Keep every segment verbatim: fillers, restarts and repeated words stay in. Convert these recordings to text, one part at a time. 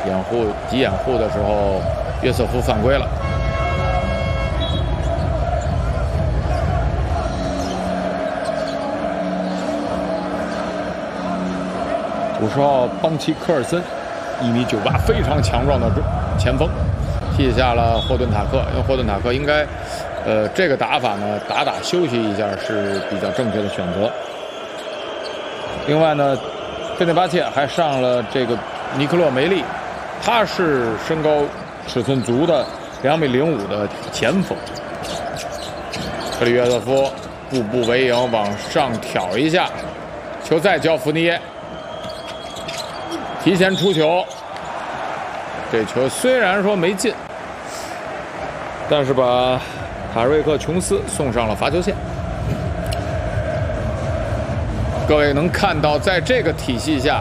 掩护急掩护的时候，约瑟夫犯规了。五十号邦奇科尔森，一米九八，非常强壮的前锋，替下了霍顿塔克。因为霍顿塔克应该，呃，这个打法呢，打打休息一下是比较正确的选择。另外呢，费内巴切还上了这个尼克洛梅利，他是身高尺寸足的两米零五的前锋。克里约瑟夫步步为营，往上挑一下，球再交福尼耶。提前出球，这球虽然说没进，但是把塔瑞克·琼斯送上了罚球线。各位能看到，在这个体系下，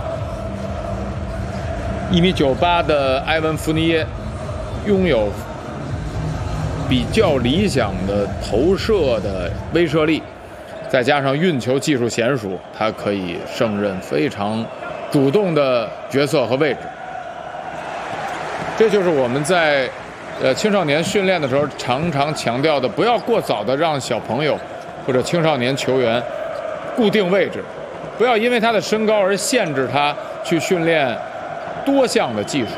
一米九八的埃文·福尼耶拥有比较理想的投射的威慑力，再加上运球技术娴熟，他可以胜任非常主动的角色和位置。这就是我们在呃青少年训练的时候常常强调的，不要过早的让小朋友或者青少年球员固定位置，不要因为他的身高而限制他去训练多项的技术。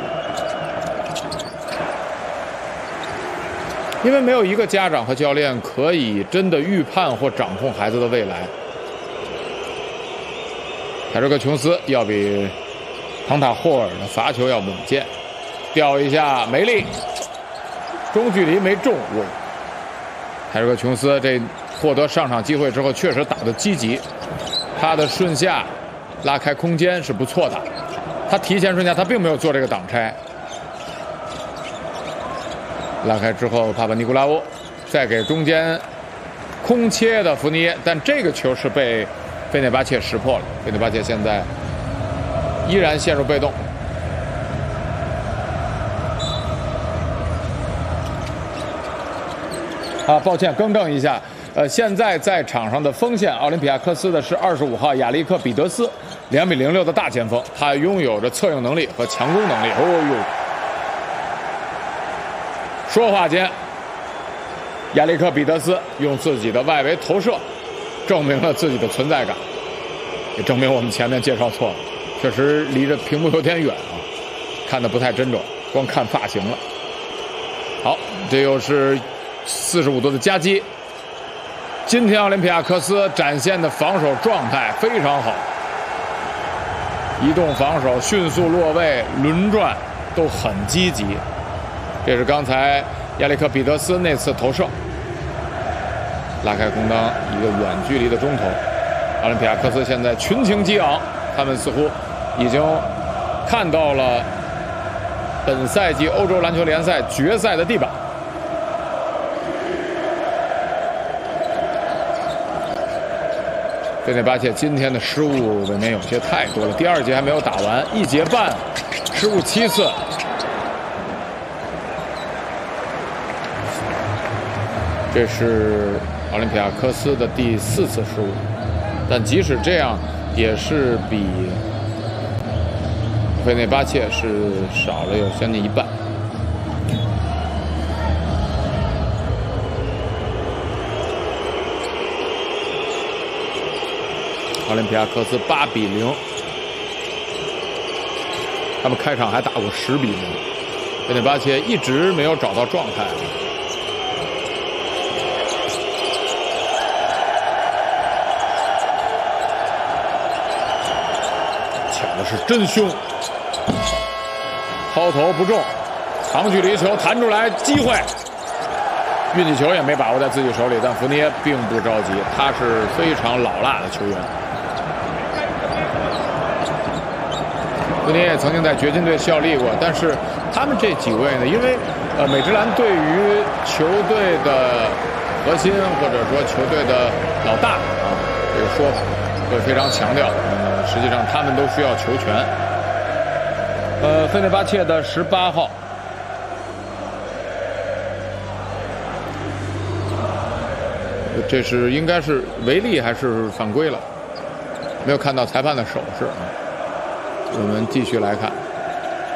因为没有一个家长和教练可以真的预判或掌控孩子的未来。凯瑞克·琼斯要比唐塔霍尔的罚球要稳健，吊一下没力，中距离没中。凯瑞克·琼斯这获得上场机会之后，确实打得积极，他的顺下拉开空间是不错的，他提前顺下，他并没有做这个挡拆。拉开之后，帕帕尼古拉乌再给中间空切的福尼耶，但这个球是被费内巴切识破了。费内巴切现在依然陷入被动。啊，抱歉，更正一下，呃，现在在场上的锋线，奥林匹亚科斯的是二十五号亚历克·彼得斯，两米零六的大前锋，他拥有着策应能力和强攻能力。哦呦！说话间，亚历克·彼得斯用自己的外围投射，证明了自己的存在感，也证明我们前面介绍错了，确实离着屏幕有点远啊，看得不太真准，光看发型了。好，这又是四十五度的夹击。今天奥林匹亚科斯展现的防守状态非常好，移动防守、迅速落位、轮转都很积极。这是刚才亚历克·彼得斯那次投射，拉开空当，一个远距离的中投。奥林匹亚科斯现在群情激昂，他们似乎已经看到了本赛季欧洲篮球联赛决赛的地板。费内巴切今天的失误未免有些太多了，第二节还没有打完，一节半，失误七次。这是奥林匹亚科斯的第四次失误，但即使这样，也是比费内巴切是少了有将近一半。奥林匹亚科斯八比零，他们开场还打过十比零，费内巴切一直没有找到状态。是真凶，抛投不中，长距离球弹出来，机会，运气球也没把握在自己手里，但福尼耶并不着急，他是非常老辣的球员。福尼耶曾经在掘金队效力过，但是他们这几位呢，因为呃美职篮对于球队的核心或者说球队的老大啊这个说法会非常强调。实际上，他们都需要球权。呃，费内巴切的十八号，这是应该是违例还是犯规了？没有看到裁判的手势啊。我们继续来看